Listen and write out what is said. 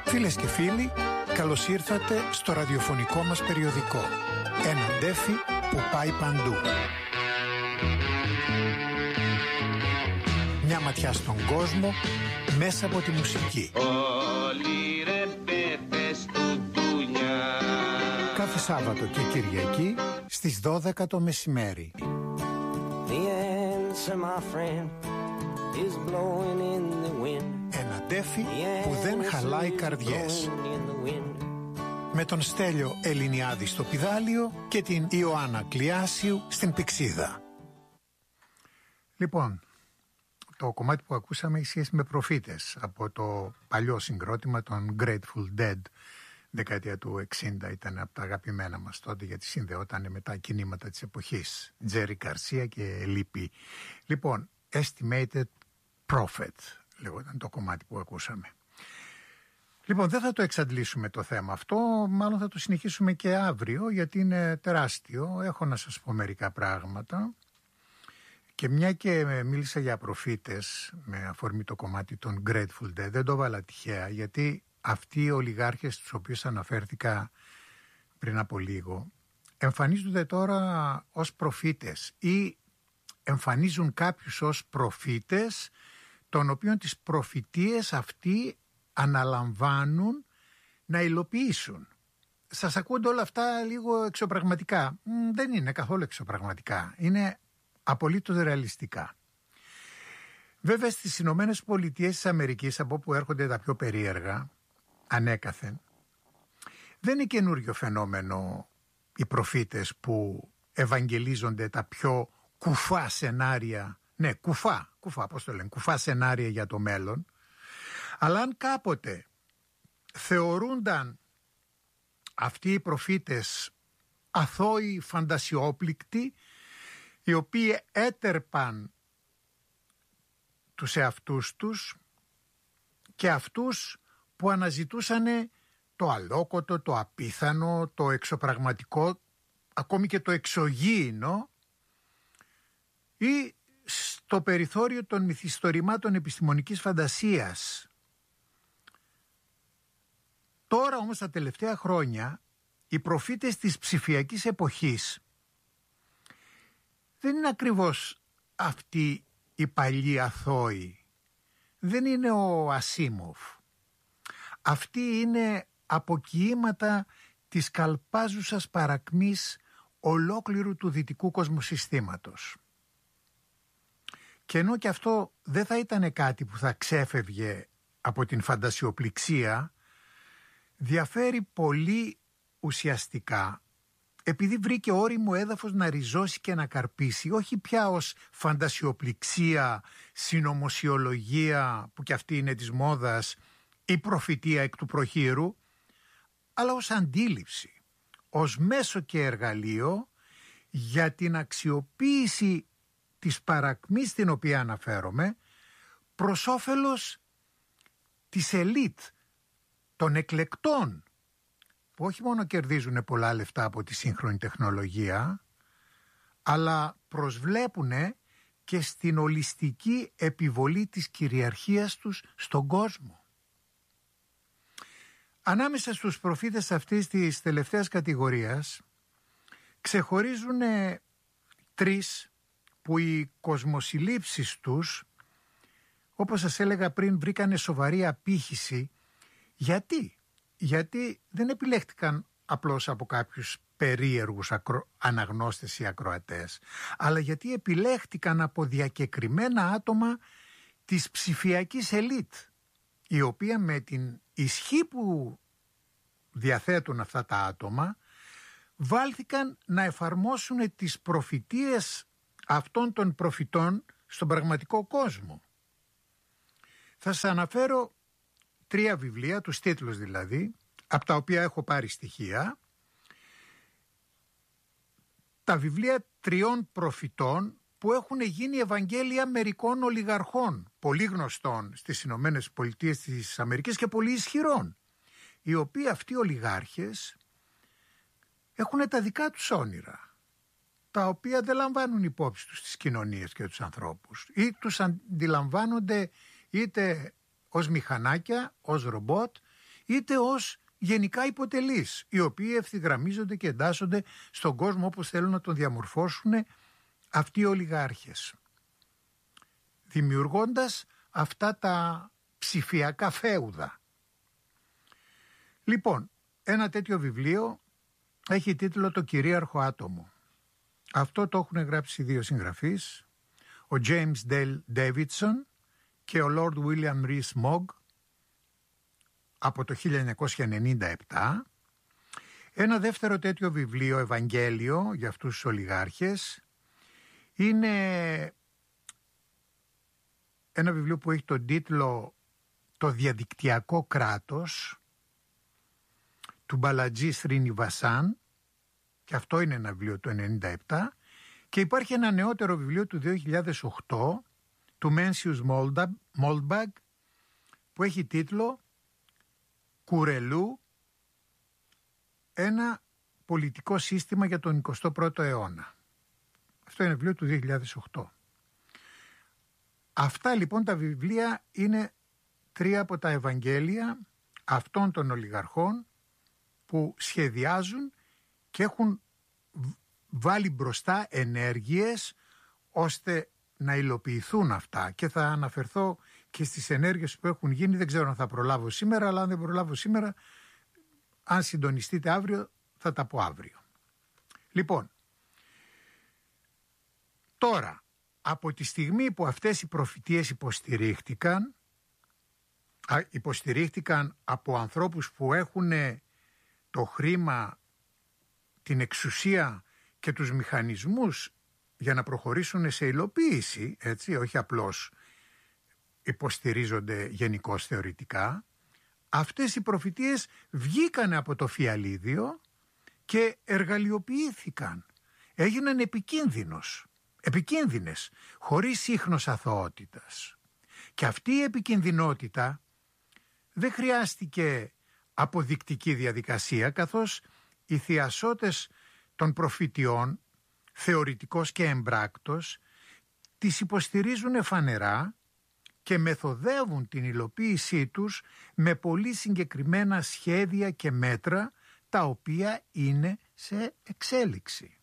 Φίλες και φίλοι, καλώς ήρθατε στο ραδιοφωνικό μας περιοδικό. Ένα ντέφι που πάει παντού. Μια ματιά στον κόσμο μέσα από τη μουσική. Όλοι ρεμπέτες του ντουνιά. Κάθε Σάββατο και Κυριακή στις 12 το μεσημέρι. Ένα ντέφι που δεν χαλάει καρδιές. Με τον Στέλιο Ελληνιάδη στο πηδάλιο και την Ιωάννα Κλιάσιου στην πηξίδα. Λοιπόν, το κομμάτι που ακούσαμε έχει σχέση με προφήτες από το παλιό συγκρότημα των Grateful Dead. Δεκαετία του 60 ήταν από τα αγαπημένα μας τότε, γιατί συνδεόταν με τα κινήματα της εποχής. Τζέρι Καρσία και Λίπη. Λοιπόν, Estimated Prophet λέγονταν το κομμάτι που ακούσαμε. Λοιπόν, δεν θα το εξαντλήσουμε το θέμα αυτό, μάλλον θα το συνεχίσουμε και αύριο, γιατί είναι τεράστιο. Έχω να σας πω μερικά πράγματα. Και μια και μίλησα για προφήτες με αφορμή το κομμάτι των Grateful Dead, δεν το βάλα τυχαία, γιατί αυτοί οι ολιγάρχες τους οποίους αναφέρθηκα πριν από λίγο εμφανίζονται τώρα ως προφήτες ή εμφανίζουν κάποιους ως προφήτες, των οποίων τις προφητείες αυτοί αναλαμβάνουν να υλοποιήσουν. Σας ακούνε όλα αυτά λίγο εξωπραγματικά. Δεν είναι καθόλου εξωπραγματικά. Είναι απολύτως ρεαλιστικά. Βέβαια στις Ηνωμένες Πολιτείες της Αμερικής, από όπου έρχονται τα πιο περίεργα, ανέκαθεν, δεν είναι καινούριο φαινόμενο οι προφήτες που ευαγγελίζονται τα πιο κουφά σενάρια. Ναι, κουφά, πώς το λένε, κουφά σενάρια για το μέλλον. Αλλά αν κάποτε θεωρούνταν αυτοί οι προφήτες αθώοι φαντασιόπληκτοι, οι οποίοι έτερπαν τους εαυτούς τους και αυτούς που αναζητούσαν το αλόκοτο, το απίθανο, το εξωπραγματικό, ακόμη και το εξωγήινο, ή στο περιθώριο των μυθιστορημάτων επιστημονικής φαντασίας. Τώρα όμως τα τελευταία χρόνια οι προφήτες της ψηφιακής εποχής δεν είναι ακριβώς αυτοί οι παλιοί αθώοι. Δεν είναι ο Ασίμοφ. Αυτοί είναι αποκοιήματα της καλπάζουσας παρακμής ολόκληρου του δυτικού κοσμοσυστήματος. Και ενώ και αυτό δεν θα ήταν κάτι που θα ξέφευγε από την φαντασιοπληξία, διαφέρει πολύ ουσιαστικά, επειδή βρήκε όριμο έδαφος να ριζώσει και να καρπίσει, όχι πια ως φαντασιοπληξία, συνωμοσιολογία που κι αυτή είναι της μόδας, ή προφητεία εκ του προχείρου, αλλά ως αντίληψη, ως μέσο και εργαλείο για την αξιοποίηση της παρακμής στην οποία αναφέρομαι προς όφελος της ελίτ, των εκλεκτών, που όχι μόνο κερδίζουν πολλά λεφτά από τη σύγχρονη τεχνολογία, αλλά προσβλέπουν και στην ολιστική επιβολή της κυριαρχίας τους στον κόσμο. Ανάμεσα στους προφήτες αυτής της τελευταίας κατηγορίας ξεχωρίζουν τρεις που οι κοσμοσυλλήψεις τους, όπως σας έλεγα πριν, βρήκανε σοβαρή απήχηση. Γιατί δεν επιλέχτηκαν απλώς από κάποιους περίεργους αναγνώστες ή ακροατές, αλλά γιατί επιλέχτηκαν από διακεκριμένα άτομα της ψηφιακής ελίτ, η οποία με την ισχύ που διαθέτουν αυτά τα άτομα βάλθηκαν να εφαρμόσουν τις προφητείες αυτών των προφητών στον πραγματικό κόσμο. Θα σας αναφέρω 3 βιβλία, τους τίτλους δηλαδή, από τα οποία έχω πάρει στοιχεία. Τα βιβλία 3 προφητών που έχουν γίνει Ευαγγέλια μερικών ολιγαρχών, πολύ γνωστών στις Ηνωμένες Πολιτείες της Αμερικής και πολύ ισχυρών, οι οποίοι αυτοί οι ολιγάρχες έχουν τα δικά τους όνειρα, τα οποία δεν λαμβάνουν υπόψη τους τις κοινωνίες και τους ανθρώπους, ή τους αντιλαμβάνονται είτε ως μηχανάκια, ως ρομπότ, είτε ως γενικά υποτελείς, οι οποίοι ευθυγραμμίζονται και εντάσσονται στον κόσμο όπως θέλουν να τον διαμορφώσουν αυτοί οι ολιγάρχες, δημιουργώντας αυτά τα ψηφιακά φέουδα. Λοιπόν, ένα τέτοιο βιβλίο έχει τίτλο «Το κυρίαρχο άτομο». Αυτό το έχουν γράψει δύο συγγραφείς, ο James Dale Davidson και ο Lord William Rhys Mogg, από το 1997. Ένα δεύτερο τέτοιο βιβλίο, Ευαγγέλιο, για αυτούς τους ολιγάρχες, είναι ένα βιβλίο που έχει τον τίτλο «Το διαδικτυακό κράτος» του Μπαλατζή Σρινιβασάν, και αυτό είναι ένα βιβλίο του 1997, και υπάρχει ένα νεότερο βιβλίο του 2008 του Mencius Moldbag που έχει τίτλο «Κουρελού, ένα πολιτικό σύστημα για τον 21ο αιώνα». Αυτό είναι βιβλίο του 2008. Αυτά λοιπόν τα βιβλία είναι τρία από τα Ευαγγέλια αυτών των ολιγαρχών που σχεδιάζουν και έχουν βάλει μπροστά ενέργειες ώστε να υλοποιηθούν αυτά, και θα αναφερθώ και στις ενέργειες που έχουν γίνει. Δεν ξέρω αν θα προλάβω σήμερα, αλλά αν δεν προλάβω σήμερα, αν συντονιστείτε αύριο, θα τα πω αύριο. Λοιπόν, τώρα, από τη στιγμή που αυτές οι προφητείες υποστηρίχτηκαν από ανθρώπους που έχουν το χρήμα, την εξουσία και τους μηχανισμούς για να προχωρήσουν σε υλοποίηση, έτσι, όχι απλώς υποστηρίζονται γενικώς θεωρητικά, αυτές οι προφητείες βγήκαν από το φιαλίδιο και εργαλειοποιήθηκαν. Έγιναν επικίνδυνες, χωρίς ίχνος αθωότητας. Και αυτή η επικινδυνότητα δεν χρειάστηκε αποδεικτική διαδικασία, καθώς οι θειασότες των προφητιών, θεωρητικός και εμπράκτος, τις υποστηρίζουν φανερά και μεθοδεύουν την υλοποίησή τους με πολύ συγκεκριμένα σχέδια και μέτρα, τα οποία είναι σε εξέλιξη.